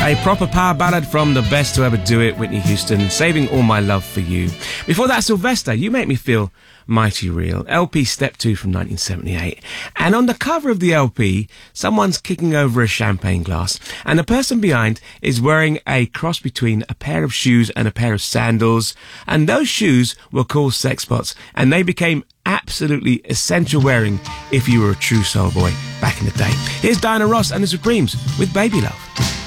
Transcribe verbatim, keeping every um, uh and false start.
A proper power ballad from the best to ever do it, Whitney Houston, Saving All My Love for You. Before that, Sylvester, You Make Me Feel Mighty Real, L P Step two from nineteen seventy-eight. And on the cover of the L P, someone's kicking over a champagne glass, and the person behind is wearing a cross between a pair of shoes and a pair of sandals, and those shoes were called sex bots, and they became absolutely essential wearing if you were a true soul boy back in the day. Here's Diana Ross and the Supremes with Baby Love.